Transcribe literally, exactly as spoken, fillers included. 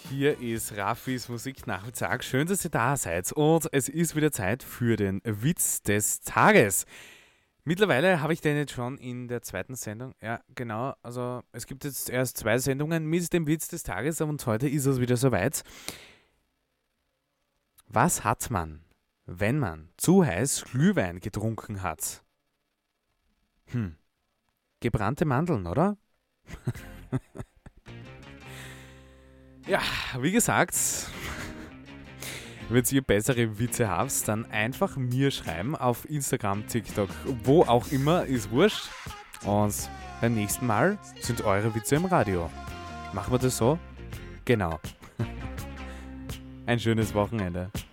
Hier ist Raffis Musiknachmittag. Schön, dass ihr da seid. Und es ist wieder Zeit für den Witz des Tages. Mittlerweile habe ich den jetzt schon in der zweiten Sendung. Ja, genau. Also es gibt jetzt erst zwei Sendungen mit dem Witz des Tages und heute ist es wieder soweit. Was hat man, wenn man zu heiß Glühwein getrunken hat? Hm, gebrannte Mandeln, oder? Ja, wie gesagt, wenn ihr bessere Witze habt, dann einfach mir schreiben auf Instagram, TikTok, wo auch immer, ist wurscht. Und beim nächsten Mal sind eure Witze im Radio. Machen wir das so? Genau. Ein schönes Wochenende.